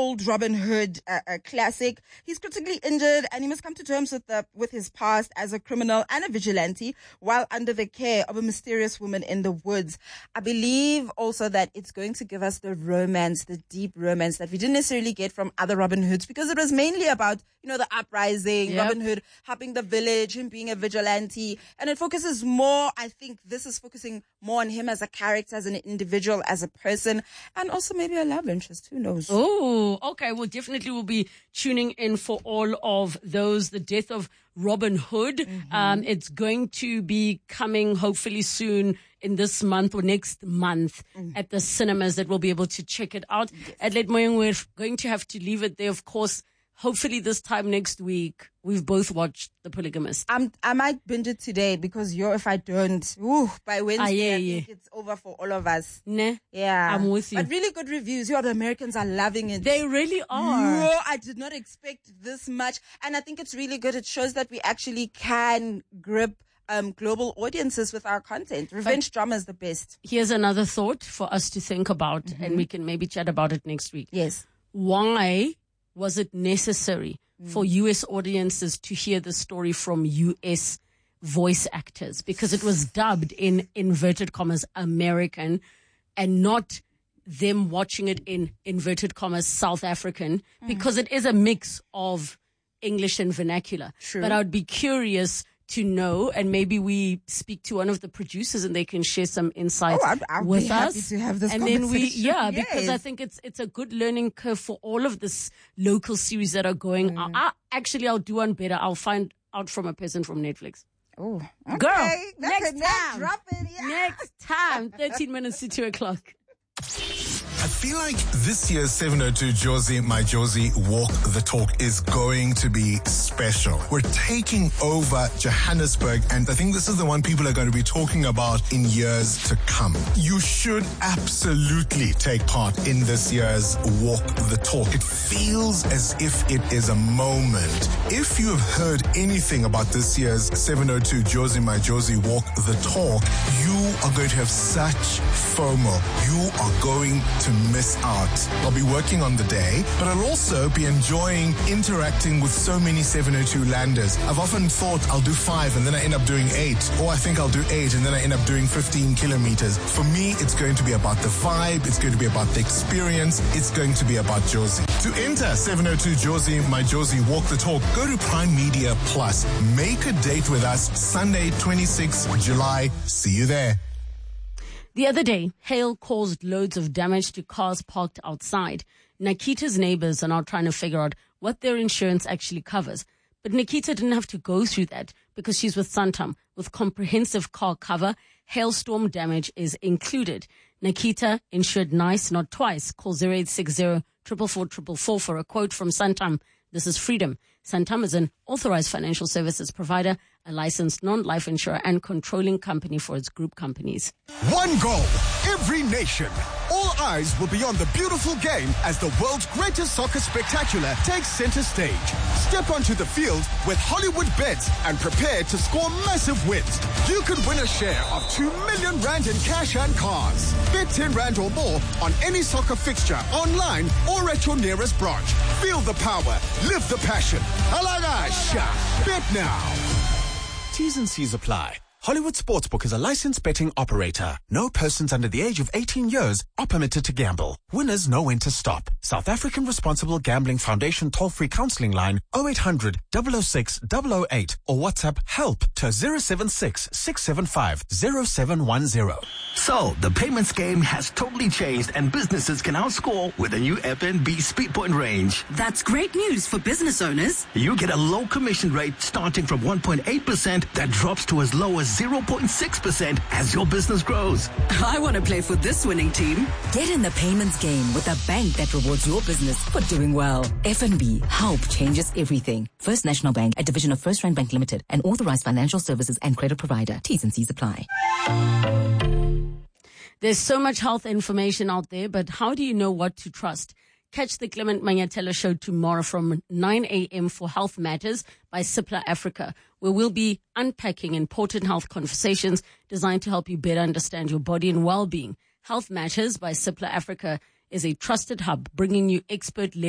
old Robin Hood classic. He's critically injured and he must come to terms with his past as a criminal and a vigilante while under the care of a mysterious woman in the woods. I believe also that it's going to give us the romance, the deep romance that we didn't necessarily get from other Robin Hoods, because it was mainly about, the uprising, Robin Hood helping the village, him being a vigilante. And it focuses more, I think this is focusing more on him as a character, as an individual, as a person, and also maybe a love interest. Who knows? Oh, okay. Well, definitely we'll be tuning in for all of those. The Death of Robin Hood. Mm-hmm. It's going to be coming hopefully soon in this month or next month at the cinemas that we'll be able to check it out. Yes. Adelaide Moyeng, we're going to have to leave it there, of course. Hopefully this time next week, we've both watched The Polygamist. I might binge it today because if I don't, by Wednesday, I think it's over for all of us. Ne? Yeah. I'm with you. But really good reviews. The Americans are loving it. They really are. No, I did not expect this much. And I think it's really good. It shows that we actually can grip global audiences with our content. Revenge drama is the best. Here's another thought for us to think about, and we can maybe chat about it next week. Yes. Why was it necessary for US audiences to hear the story from US voice actors? Because it was dubbed in inverted commas American and not them watching it in inverted commas South African, because it is a mix of English and vernacular. True. But I would be curious to know, and maybe we speak to one of the producers and they can share some insights I'd with be us. Happy to have this and conversation. then because I think it's a good learning curve for all of this local series that are going. I'll do one better. I'll find out from a person from Netflix. Oh, okay. Girl, That's next time. Drop it, yeah. Next time, 13 minutes to 2 o'clock. I feel like this year's 702 Jozi, My Jozi Walk the Talk is going to be special. We're taking over Johannesburg, and I think this is the one people are going to be talking about in years to come. You should absolutely take part in this year's Walk the Talk. It feels as if it is a moment. If you have heard anything about this year's 702 Jozi, My Jozi Walk the Talk, you are going to have such FOMO. You are going to miss out. I'll be working on the day, but I'll also be enjoying interacting with so many 702 landers. I've often thought I'll do 5 and then I end up doing 8, or I think I'll do 8 and then I end up doing 15 kilometers. For me, it's going to be about the vibe. It's going to be about the experience. It's going to be about Jozi. To enter 702 Jozi, My Jozi Walk the Talk, go to Prime Media Plus. Make a date with us Sunday, 26th July. See you there. The other day, hail caused loads of damage to cars parked outside. Nikita's neighbors are now trying to figure out what their insurance actually covers. But Nikita didn't have to go through that because she's with Santam. With comprehensive car cover, hailstorm damage is included. Nikita insured nice, not twice. Call 0860 444 for a quote from Santam. This is freedom. Santam is an authorized financial services provider, a licensed non-life insurer, and controlling company for its group companies. One goal, every nation. All eyes will be on the beautiful game as the world's greatest soccer spectacular takes center stage. Step onto the field with Hollywood Bets and prepare to score massive wins. You could win a share of 2 million rand in cash and cars. Bet 10 rand or more on any soccer fixture, online or at your nearest branch. Feel the power, live the passion. Alagasha. Bet now. T's and C's apply. Hollywood Sportsbook is a licensed betting operator. No persons under the age of 18 years are permitted to gamble. Winners know when to stop. South African Responsible Gambling Foundation toll-free counseling line 0800 006 008 or WhatsApp help to 076 675 0710. So, the payments game has totally changed and businesses can now score with the new FNB Speedpoint range. That's great news for business owners. You get a low commission rate starting from 1.8% that drops to as low as 0.6% as your business grows. I want to play for this winning team. Get in the payments game with a bank that rewards your business for doing well. FNB, help changes everything. First National Bank, a division of First Rand Bank Limited, an authorized financial services and credit provider. T's and C's apply. There's so much health information out there, but how do you know what to trust? Catch the Clement Manyatela show tomorrow from 9 a.m. for Health Matters by Cipla Africa, where we'll be unpacking important health conversations designed to help you better understand your body and well-being. Health Matters by Cipla Africa is a trusted hub bringing you expert